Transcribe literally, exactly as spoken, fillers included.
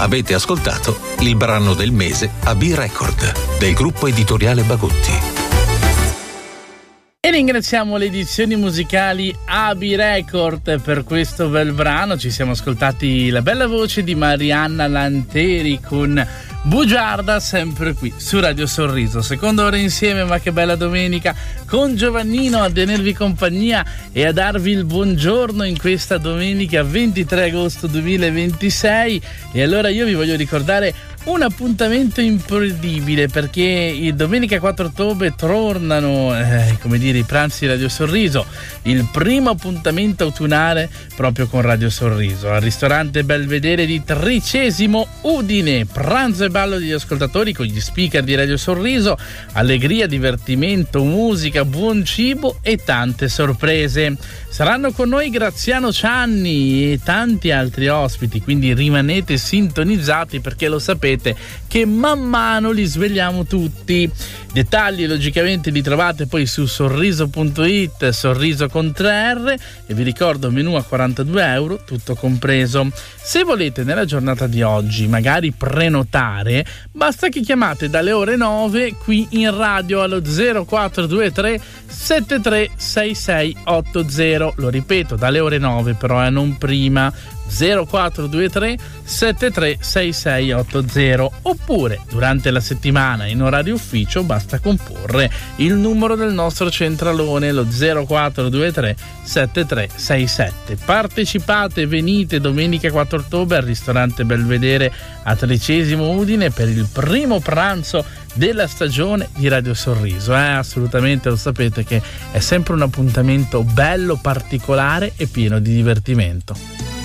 Avete ascoltato il brano del mese a B-Record del gruppo editoriale Bagotti. E ringraziamo le edizioni musicali A B Record per questo bel brano. Ci siamo ascoltati la bella voce di Marianna Lanteri con Bugiarda, sempre qui su Radio Sorriso. Seconda ora insieme, ma che bella domenica, con Giovannino a tenervi compagnia e a darvi il buongiorno in questa domenica ventitré agosto duemilaventisei. E allora io vi voglio ricordare un appuntamento imperdibile, perché il domenica quattro ottobre tornano, eh, come dire, i pranzi di Radio Sorriso, il primo appuntamento autunnale proprio con Radio Sorriso al ristorante Belvedere di Tricesimo Udine. Pranzo e ballo degli ascoltatori con gli speaker di Radio Sorriso, allegria, divertimento, musica, buon cibo e tante sorprese. Saranno con noi Graziano Cianni e tanti altri ospiti, quindi rimanete sintonizzati, perché lo sapete che man mano li svegliamo tutti. Dettagli logicamente li trovate poi su sorriso punto it, sorriso con tre R, e vi ricordo menù a quarantadue euro tutto compreso. Se volete nella giornata di oggi magari prenotare, basta che chiamate dalle ore nove qui in radio allo zero quattro due tre sette tre sei sei otto zero. Lo ripeto, dalle ore nove però, eh, non prima. zero quattro due tre sette tre sei sei otto zero. Oppure durante la settimana in orario ufficio basta comporre il numero del nostro centralone, lo zero quattro due tre sette tre sei sette. Partecipate, venite domenica quattro ottobre al ristorante Belvedere a Tricesimo Udine per il primo pranzo della stagione di Radio Sorriso. Eh, assolutamente, lo sapete che è sempre un appuntamento bello, particolare e pieno di divertimento.